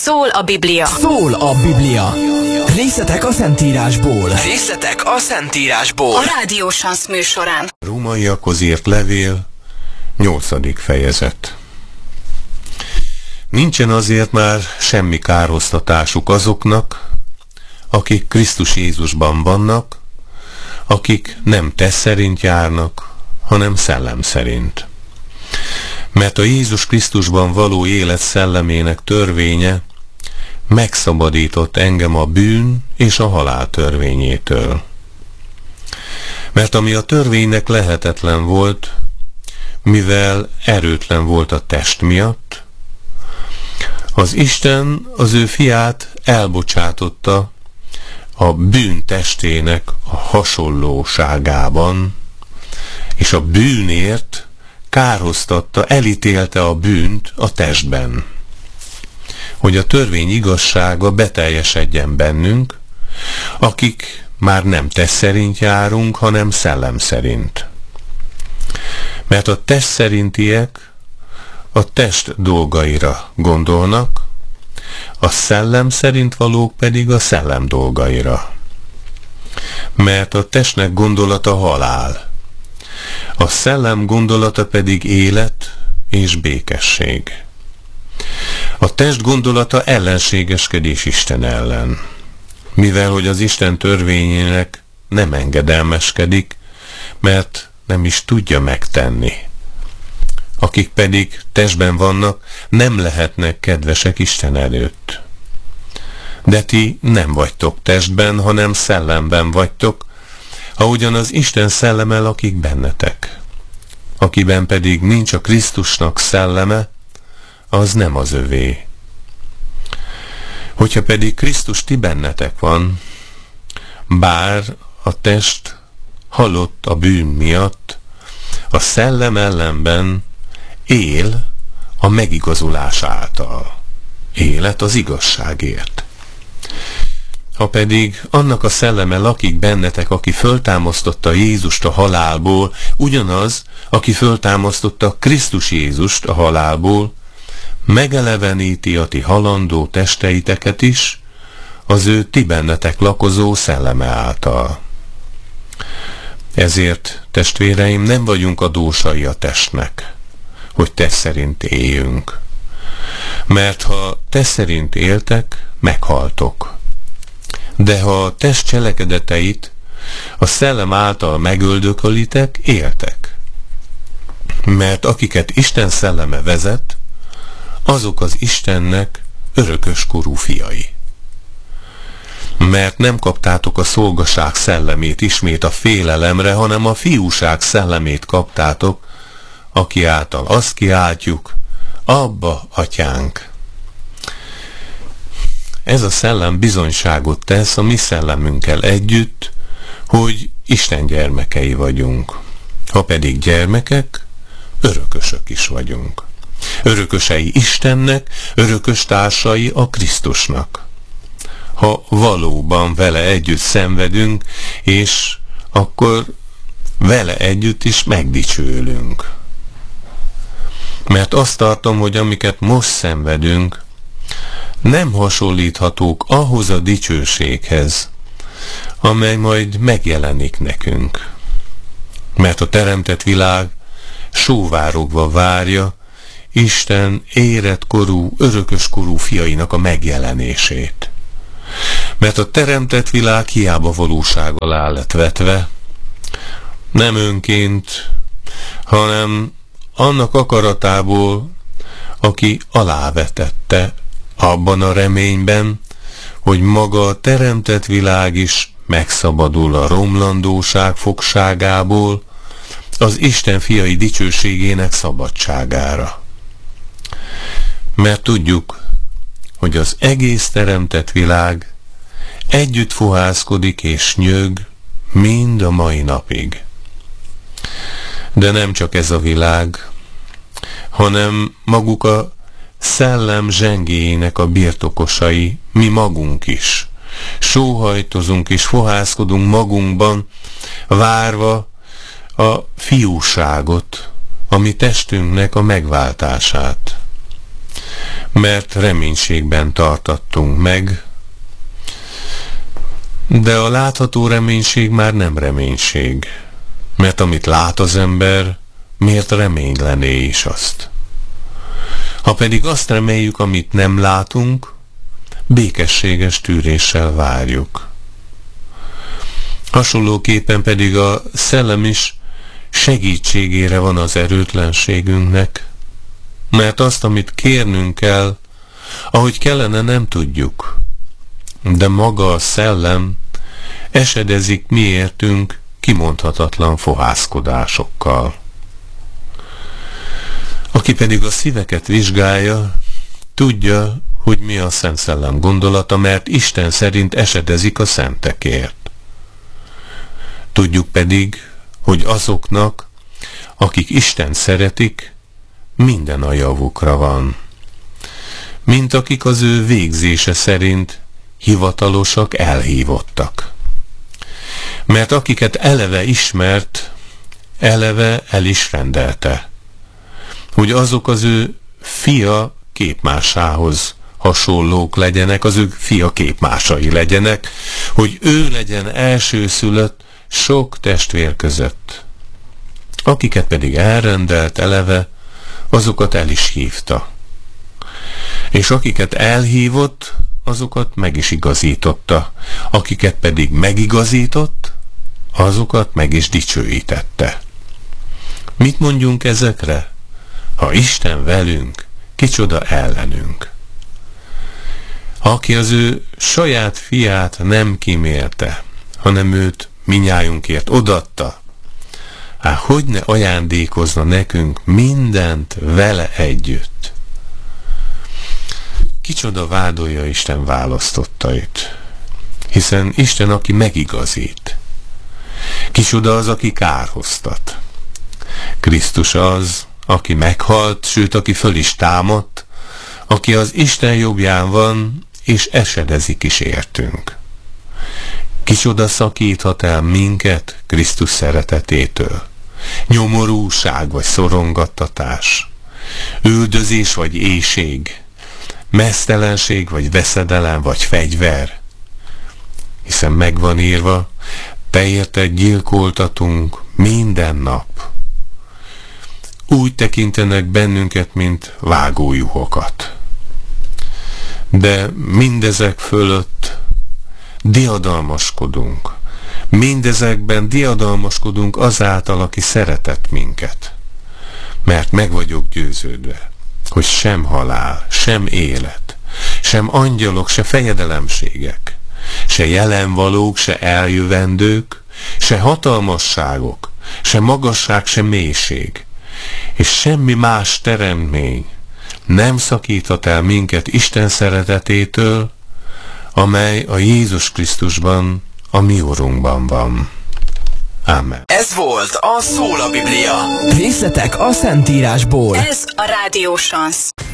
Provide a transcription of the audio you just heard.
Szól a Biblia. Szól a Biblia. Részletek a Szentírásból. Részletek a Szentírásból. A Rádió Sansz műsorán. Rómaiakhoz írt levél, 8. fejezet. Nincsen azért már semmi károsztatásuk azoknak, akik Krisztus Jézusban vannak, akik nem test szerint járnak, hanem szellem szerint. Mert a Jézus Krisztusban való élet szellemének törvénye megszabadított engem a bűn és a halál törvényétől. Mert ami a törvénynek lehetetlen volt, mivel erőtlen volt a test miatt, az Isten az ő fiát elbocsátotta a bűn testének a hasonlóságában, és a bűnért kárhoztatta, elítélte a bűnt a testben, hogy a törvény igazsága beteljesedjen bennünk, akik már nem test szerint járunk, hanem szellem szerint. Mert a test szerintiek a test dolgaira gondolnak, a szellem szerint valók pedig a szellem dolgaira. Mert a testnek gondolata halál, a szellem gondolata pedig élet és békesség. A test gondolata ellenségeskedés Isten ellen, mivel hogy az Isten törvényének nem engedelmeskedik, mert nem is tudja megtenni. Akik pedig testben vannak, nem lehetnek kedvesek Isten előtt. De ti nem vagytok testben, hanem szellemben vagytok, ahogyan az Isten szelleme lakik bennetek. Akiben pedig nincs a Krisztusnak szelleme, az nem az övé. Hogyha pedig Krisztus ti bennetek van, bár a test halott a bűn miatt, a szellem ellenben él a megigazulás által. Élet az igazságért. Ha pedig annak a szelleme lakik bennetek, aki föltámasztotta Jézust a halálból, ugyanaz, aki föltámasztotta Krisztus Jézust a halálból, megeleveníti a ti halandó testeiteket is, az ő ti bennetek lakozó szelleme által. Ezért, testvéreim, nem vagyunk adósai a testnek, hogy test szerint éljünk. Mert ha test szerint éltek, meghaltok. De ha a test cselekedeteit a szellem által megöldökölitek, éltek. Mert akiket Isten szelleme vezet, azok az Istennek örököskorú fiai. Mert nem kaptátok a szolgaság szellemét ismét a félelemre, hanem a fiúság szellemét kaptátok, aki által azt kiáltjuk, Abba, Atyánk. Ez a szellem bizonyságot tesz a mi szellemünkkel együtt, hogy Isten gyermekei vagyunk. Ha pedig gyermekek, örökösök is vagyunk. Örökösei Istennek, örökös társai a Krisztusnak. Ha valóban vele együtt szenvedünk, és akkor vele együtt is megdicsőlünk. Mert azt tartom, hogy amiket most szenvedünk, nem hasonlíthatók ahhoz a dicsőséghez, amely majd megjelenik nekünk. Mert a teremtett világ sóvárogva várja Isten éretkorú, örököskorú fiainak a megjelenését. Mert a teremtett világ hiába valóság alá lett vetve, nem önként, hanem annak akaratából, aki alávetette, abban a reményben, hogy maga a teremtett világ is megszabadul a romlandóság fogságából, az Isten fiai dicsőségének szabadságára. Mert tudjuk, hogy az egész teremtett világ együtt fohászkodik és nyög mind a mai napig. De nem csak ez a világ, hanem maguk a szellem zsengéjének a birtokosai, mi magunk is. Sóhajtozunk és fohászkodunk magunkban, várva a fiúságot, a mi testünknek a megváltását. mert reménységben tartattunk meg, de a látható reménység már nem reménység, mert amit lát az ember, miért reménylené is azt. Ha pedig azt reméljük, amit nem látunk, békességes tűréssel várjuk. Hasonlóképpen pedig a szellem is segítségére van az erőtlenségünknek, mert azt, amit kérnünk kell, ahogy kellene, nem tudjuk, de maga a szellem esedezik miértünk kimondhatatlan fohászkodásokkal. Aki pedig a szíveket vizsgálja, tudja, hogy mi a Szent Szellem gondolata, mert Isten szerint esedezik a szentekért. Tudjuk pedig, hogy azoknak, akik Isten szeretik, minden a javukra van, mint akik az ő végzése szerint hivatalosak, elhívottak. Mert akiket eleve ismert, eleve el is rendelte, hogy azok az ő fia képmásához hasonlók legyenek, az ő fia képmásai legyenek, hogy ő legyen elsőszülött sok testvér között. Akiket pedig elrendelt eleve, azokat el is hívta. És akiket elhívott, azokat meg is igazította. Akiket pedig megigazított, azokat meg is dicsőítette. Mit mondjunk ezekre? Ha Isten velünk, kicsoda ellenünk? Aki az ő saját fiát nem kimérte, hanem őt minnyájunkért odatta, hát hogy ne ajándékozna nekünk mindent vele együtt? Kicsoda vádolja Isten választottait, hiszen Isten, aki megigazít. Kicsoda az, aki kárhoztat. Krisztus az, aki meghalt, sőt, aki föl is támadt, aki az Isten jobbján van, és esedezik is értünk. Kicsoda szakíthat el minket Krisztus szeretetétől? Nyomorúság vagy szorongattatás, üldözés vagy éhség, meztelenség vagy veszedelem vagy fegyver. Hiszen megvan írva, te érted gyilkoltatunk minden nap. Úgy tekintenek bennünket, mint vágójuhokat. De mindezek fölött diadalmaskodunk. Mindezekben diadalmaskodunk azáltal, aki szeretett minket. Mert meg vagyok győződve, hogy sem halál, sem élet, sem angyalok, se fejedelemségek, se jelenvalók, se eljövendők, se hatalmasságok, se magasság, se mélység, és semmi más teremtmény nem szakíthat el minket Isten szeretetétől, amely a Jézus Krisztusban, a mi Urunkban van. Amen. Ez volt a Szól a Biblia. Részletek a Szentírásból. Ez a Rádió Sansz.